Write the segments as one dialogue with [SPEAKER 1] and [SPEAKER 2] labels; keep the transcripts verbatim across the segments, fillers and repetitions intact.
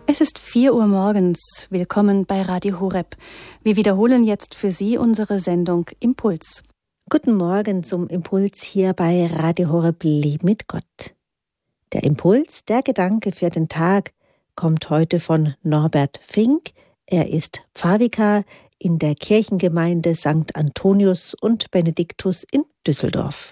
[SPEAKER 1] Es ist vier Uhr morgens. Willkommen bei Radio Horeb. Wir wiederholen jetzt für Sie unsere Sendung Impuls.
[SPEAKER 2] Guten Morgen zum Impuls hier bei Radio Horeb Leben mit Gott. Der Impuls, der Gedanke für den Tag, kommt heute von Norbert Fink. Er ist Pfarrvikar in der Kirchengemeinde Sankt Antonius und Benediktus in Düsseldorf.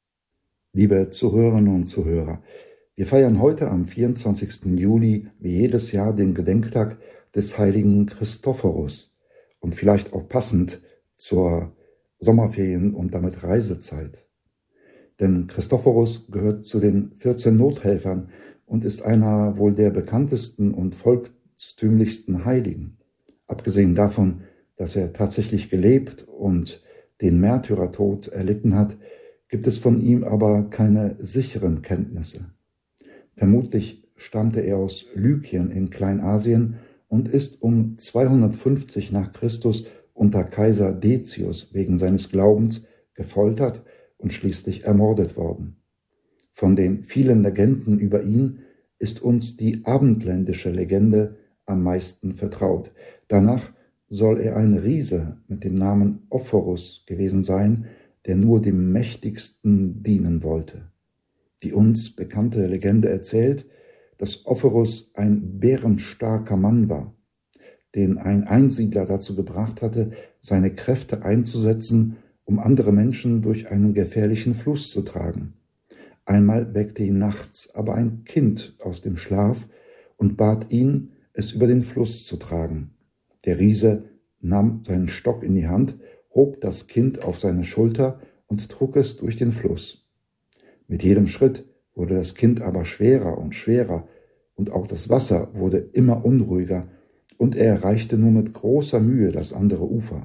[SPEAKER 3] Liebe Zuhörerinnen und Zuhörer, wir feiern heute am vierundzwanzigsten Juli wie jedes Jahr den Gedenktag des heiligen Christophorus und vielleicht auch passend zur Sommerferien- und damit Reisezeit. Denn Christophorus gehört zu den vierzehn Nothelfern und ist einer wohl der bekanntesten und volkstümlichsten Heiligen. Abgesehen davon, dass er tatsächlich gelebt und den Märtyrertod erlitten hat, gibt es von ihm aber keine sicheren Kenntnisse. Vermutlich stammte er aus Lykien in Kleinasien und ist um zweihundertfünfzig nach Christus unter Kaiser Decius wegen seines Glaubens gefoltert und schließlich ermordet worden. Von den vielen Legenden über ihn ist uns die abendländische Legende am meisten vertraut. Danach soll er ein Riese mit dem Namen Ophorus gewesen sein, der nur dem Mächtigsten dienen wollte. Die uns bekannte Legende erzählt, dass Ophorus ein bärenstarker Mann war, den ein Einsiedler dazu gebracht hatte, seine Kräfte einzusetzen, um andere Menschen durch einen gefährlichen Fluss zu tragen. Einmal weckte ihn nachts aber ein Kind aus dem Schlaf und bat ihn, es über den Fluss zu tragen. Der Riese nahm seinen Stock in die Hand, hob das Kind auf seine Schulter und trug es durch den Fluss. Mit jedem Schritt wurde das Kind aber schwerer und schwerer und auch das Wasser wurde immer unruhiger und er erreichte nur mit großer Mühe das andere Ufer.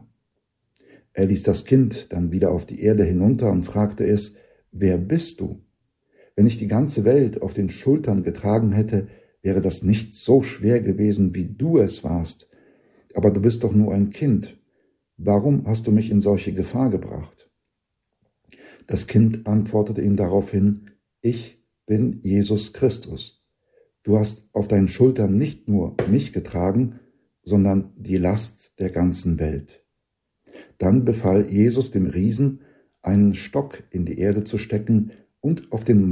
[SPEAKER 3] Er ließ das Kind dann wieder auf die Erde hinunter und fragte es: »Wer bist du? Wenn ich die ganze Welt auf den Schultern getragen hätte, wäre das nicht so schwer gewesen, wie du es warst. Aber du bist doch nur ein Kind. Warum hast du mich in solche Gefahr gebracht?« Das Kind antwortete ihm daraufhin: »Ich bin Jesus Christus. Du hast auf deinen Schultern nicht nur mich getragen, sondern die Last der ganzen Welt.« Dann befahl Jesus dem Riesen, einen Stock in die Erde zu stecken und auf den